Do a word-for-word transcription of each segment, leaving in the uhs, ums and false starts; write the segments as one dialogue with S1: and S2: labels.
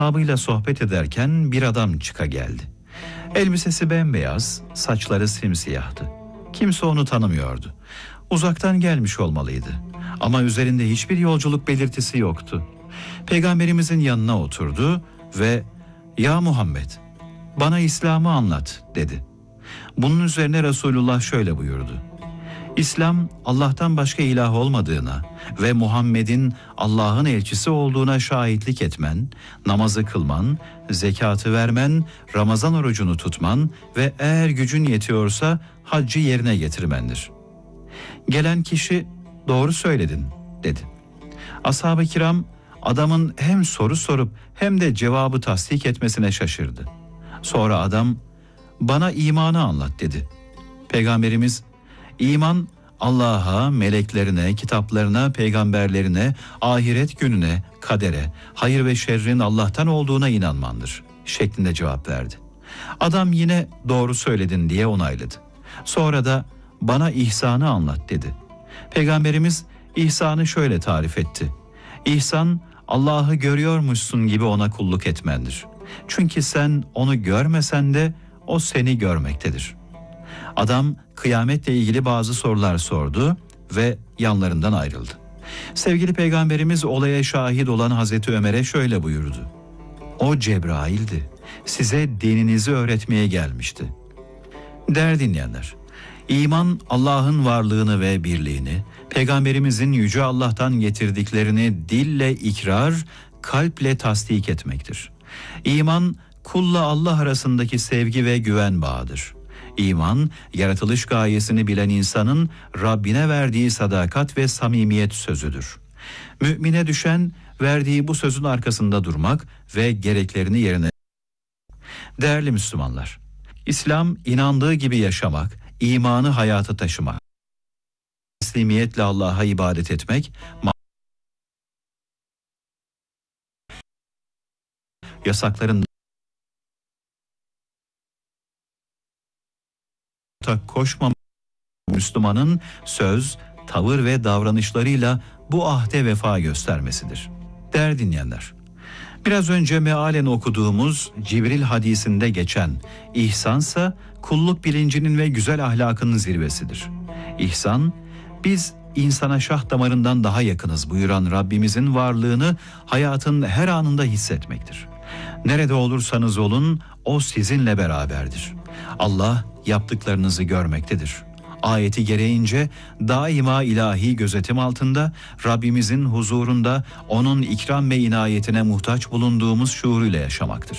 S1: Abıyla sohbet ederken bir adam çıka geldi. Elbisesi bembeyaz, saçları simsiyahtı. Kimse onu tanımıyordu. Uzaktan gelmiş olmalıydı. Ama üzerinde hiçbir yolculuk belirtisi yoktu. Peygamberimizin yanına oturdu ve "Ya Muhammed, bana İslam'ı anlat," dedi. Bunun üzerine Resulullah şöyle buyurdu: İslam, Allah'tan başka ilah olmadığına ve Muhammed'in Allah'ın elçisi olduğuna şahitlik etmen, namazı kılman, zekatı vermen, Ramazan orucunu tutman ve eğer gücün yetiyorsa haccı yerine getirmendir. Gelen kişi "Doğru söyledin," dedi. Ashab-ı kiram adamın hem soru sorup hem de cevabı tasdik etmesine şaşırdı. Sonra adam "Bana imanı anlat," dedi. Peygamberimiz İman, Allah'a, meleklerine, kitaplarına, peygamberlerine, ahiret gününe, kadere, hayır ve şerrin Allah'tan olduğuna inanmandır şeklinde cevap verdi. Adam yine "Doğru söyledin," diye onayladı. Sonra da "Bana ihsanı anlat," dedi. Peygamberimiz ihsanı şöyle tarif etti: İhsan, Allah'ı görüyormuşsun gibi ona kulluk etmendir. Çünkü sen onu görmesen de o seni görmektedir. Adam kıyametle ilgili bazı sorular sordu ve yanlarından ayrıldı. Sevgili Peygamberimiz olaya şahit olan Hazreti Ömer'e şöyle buyurdu: O Cebrail'di. Size dininizi öğretmeye gelmişti. Değerli dinleyenler, İman Allah'ın varlığını ve birliğini, Peygamberimizin Yüce Allah'tan getirdiklerini dille ikrar, kalple tasdik etmektir. İman, kulla Allah arasındaki sevgi ve güven bağıdır. İman, yaratılış gayesini bilen insanın Rabbine verdiği sadakat ve samimiyet sözüdür. Mümine düşen, verdiği bu sözün arkasında durmak ve gereklerini yerine... Değerli Müslümanlar, İslam inandığı gibi yaşamak, imanı hayata taşımak, teslimiyetle Allah'a ibadet etmek, yasakların koşmamak, Müslümanın söz, tavır ve davranışlarıyla bu ahde vefa göstermesidir. Değerli dinleyenler, biraz önce mealen okuduğumuz Cibril hadisinde geçen ihsansa kulluk bilincinin ve güzel ahlakının zirvesidir. İhsan, biz insana şah damarından daha yakınız buyuran Rabbimizin varlığını hayatın her anında hissetmektir. Nerede olursanız olun o sizinle beraberdir. Allah yaptıklarınızı görmektedir. Ayeti gereğince daima ilahi gözetim altında, Rabbimizin huzurunda onun ikram ve inayetine muhtaç bulunduğumuz şuuruyla yaşamaktır.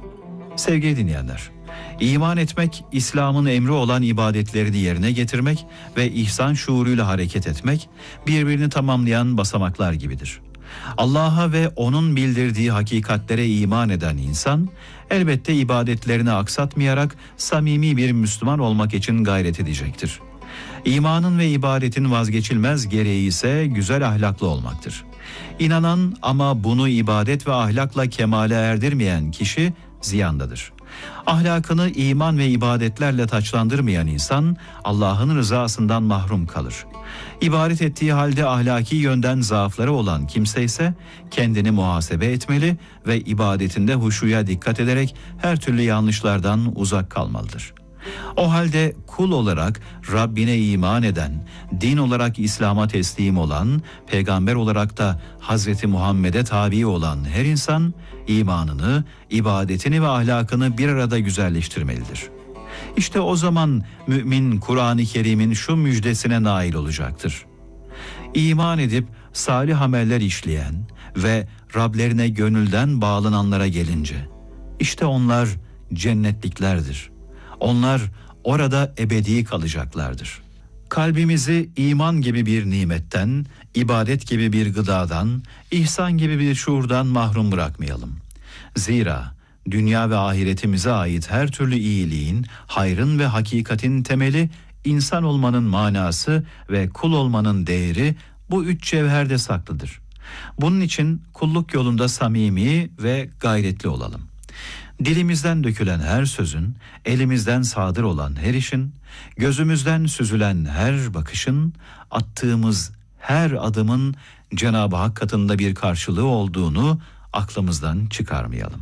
S1: Sevgili dinleyenler, iman etmek, İslam'ın emri olan ibadetlerini yerine getirmek ve ihsan şuuruyla hareket etmek, birbirini tamamlayan basamaklar gibidir. Allah'a ve onun bildirdiği hakikatlere iman eden insan, elbette ibadetlerini aksatmayarak samimi bir Müslüman olmak için gayret edecektir. İmanın ve ibadetin vazgeçilmez gereği ise güzel ahlaklı olmaktır. İnanan ama bunu ibadet ve ahlakla kemale erdirmeyen kişi ziyandadır. Ahlakını iman ve ibadetlerle taçlandırmayan insan Allah'ın rızasından mahrum kalır. İbadet ettiği halde ahlaki yönden zaafları olan kimse ise kendini muhasebe etmeli ve ibadetinde huşuya dikkat ederek her türlü yanlışlardan uzak kalmalıdır. O halde kul olarak Rabbine iman eden, din olarak İslam'a teslim olan, peygamber olarak da Hazreti Muhammed'e tabi olan her insan imanını, ibadetini ve ahlakını bir arada güzelleştirmelidir. İşte o zaman mümin Kur'an-ı Kerim'in şu müjdesine nail olacaktır. İman edip salih ameller işleyen ve Rablerine gönülden bağlananlara gelince, işte onlar cennetliklerdir. Onlar orada ebedi kalacaklardır. Kalbimizi iman gibi bir nimetten, ibadet gibi bir gıdadan, ihsan gibi bir şuurdan mahrum bırakmayalım. Zira dünya ve ahiretimize ait her türlü iyiliğin, hayrın ve hakikatin temeli, insan olmanın manası ve kul olmanın değeri bu üç cevherde saklıdır. Bunun için kulluk yolunda samimi ve gayretli olalım. Dilimizden dökülen her sözün, elimizden sadır olan her işin, gözümüzden süzülen her bakışın, attığımız her adımın Cenab-ı Hak katında bir karşılığı olduğunu aklımızdan çıkarmayalım.